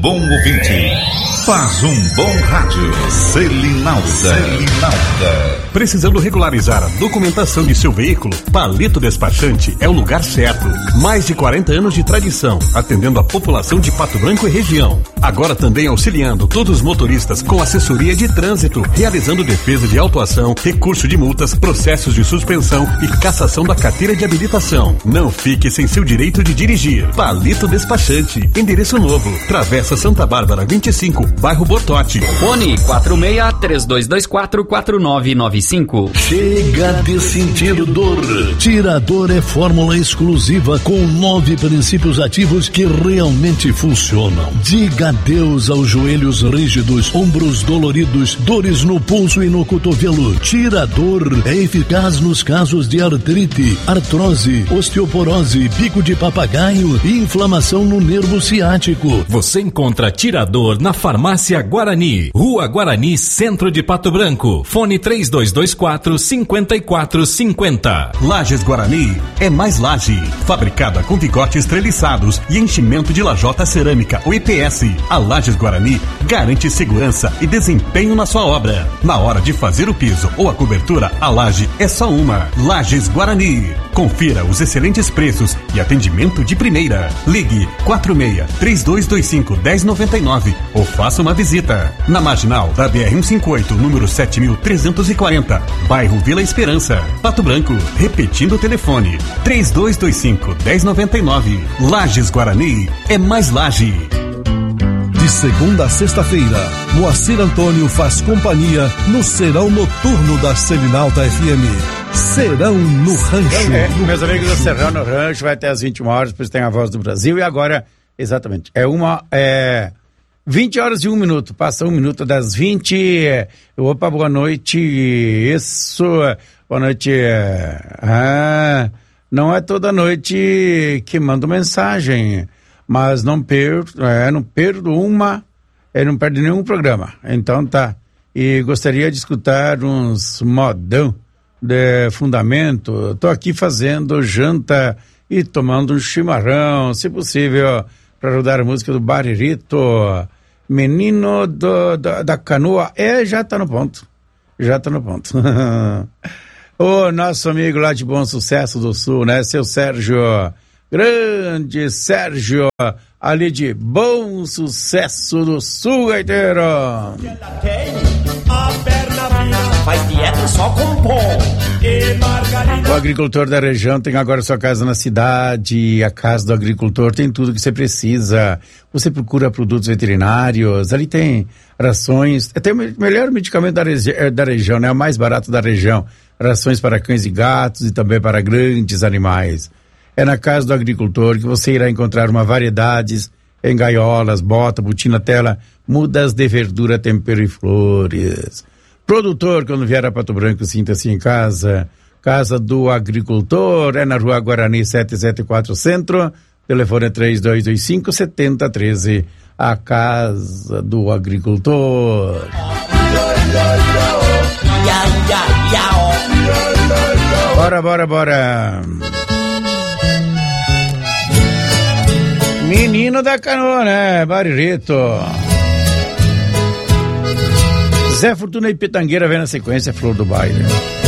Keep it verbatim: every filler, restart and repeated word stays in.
bom ouvinte faz um bom rádio. Selinalda. Selinalda. Precisando regularizar a documentação de seu veículo? Palito Despachante é o lugar certo. Mais de quarenta anos de tradição, atendendo a população de Pato Branco e região. Agora também auxiliando todos os motoristas com assessoria de trânsito, realizando defesa de autuação, recurso de multas, processos de suspensão e cassação da carteira de habilitação. Não fique sem seu direito de dirigir. Palito Despachante, endereço novo, Travessa Santa Bárbara vinte e cinco, bairro Bortote. Fone quatro seis três dois dois quatro quatro nove nove cinco. Chega de sentir dor. Tirador é fórmula exclusiva com nove princípios ativos que realmente funcionam. Diga adeus aos joelhos rígidos, ombros doloridos, dores no pulso e no cotovelo. Tirador é eficaz nos casos de artrite, artrose, osteoporose, bico de papagaio e inflamação no nervo ciático. Você encontra Tirador na Farmácia Guarani, Rua Guarani, centro de Pato Branco. Fone três dois dois quatro, cinco quatro cinco zero. Lajes Guarani é mais laje. Fabricada com picotes treliçados e enchimento de lajota cerâmica, o I P S. A Lajes Guarani garante segurança e desempenho na sua obra. Na hora de fazer o piso ou a cobertura, a laje é só uma. Lajes Guarani. Confira os excelentes preços e atendimento de primeira. Ligue quatro seis três dois dois cinco, um zero nove nove ou faça uma visita. Na marginal da B R cento e cinquenta e oito, número sete mil trezentos e quarenta, bairro Vila Esperança, Pato Branco. Repetindo o telefone, três dois dois cinco, um zero nove nove. Lajes Guarani é mais laje. De segunda a sexta-feira, Moacir Antônio faz companhia no Serão Noturno da Selinalta F M. Serão no Rancho. É, meus amigos do Serão no Rancho, vai até às vinte e uma horas, depois tem a Voz do Brasil. E agora, exatamente, é uma... É... vinte horas e um minuto, passa um minuto das vinte. Opa, boa noite. Isso, boa noite. Ah, não é toda noite que mando mensagem, mas não perdo, é, não perdo uma, é, não perdo nenhum programa. Então tá. E gostaria de escutar uns modão de fundamento. Tô aqui fazendo janta e tomando um chimarrão, se possível, para rodar a música do Baririto. Menino do, da, da canoa, é, já tá no ponto, já tá no ponto. O nosso amigo lá de Bom Sucesso do Sul, né, seu Sérgio, grande Sérgio, ali de Bom Sucesso do Sul, gaiteiro. A perna fina, faz dieta só com pão e margarina. O agricultor da região tem agora sua casa na cidade. A casa do agricultor tem tudo que você precisa. Você procura produtos veterinários, ali tem rações, tem o melhor medicamento da, regi- da região, né? O mais barato da região. Rações para cães e gatos e também para grandes animais. É na casa do agricultor que você irá encontrar uma variedade em gaiolas, bota, botina, tela, mudas de verdura, tempero e flores. Produtor, quando vier a Pato Branco, sinta-se em casa. Casa do Agricultor, é na Rua Guarani setecentos e setenta e quatro Centro, telefone é três dois dois cinco, sete zero um três. A Casa do Agricultor. Bora, bora, bora. Menino da canoa, né? Baririto. Zé Fortuna e Pitangueira vem na sequência, Flor do Baile.